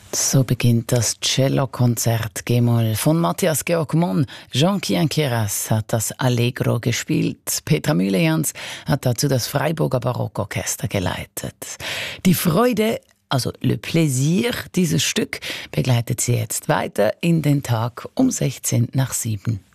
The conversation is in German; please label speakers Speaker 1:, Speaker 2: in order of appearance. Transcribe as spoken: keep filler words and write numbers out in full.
Speaker 1: So beginnt das Cellokonzert G-Moll von Matthias Georg Monn. Jean-Kien Keras hat das Allegro gespielt. Petra Mühlejans hat dazu das Freiburger Barockorchester geleitet. Die Freude, also Le Plaisir, dieses Stück begleitet sie jetzt weiter in den Tag um sechzehn nach sieben.